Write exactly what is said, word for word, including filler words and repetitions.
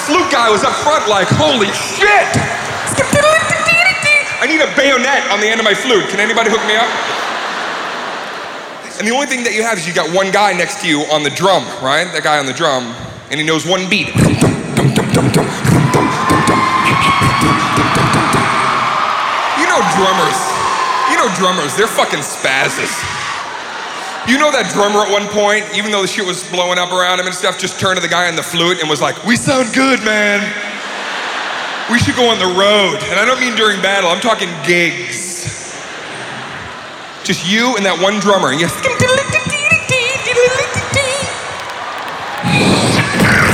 flute guy was up front like, holy shit! I need a bayonet on the end of my flute. Can anybody hook me up? And the only thing that you have is you got one guy next to you on the drum, right? That guy on the drum, and he knows one beat. You know drummers. You know drummers, they're fucking spazzes. You know that drummer at one point, even though the shit was blowing up around him and stuff, just turned to the guy on the flute and was like, we sound good, man. We should go on the road. And I don't mean during battle, I'm talking gigs. Just you and that one drummer. And you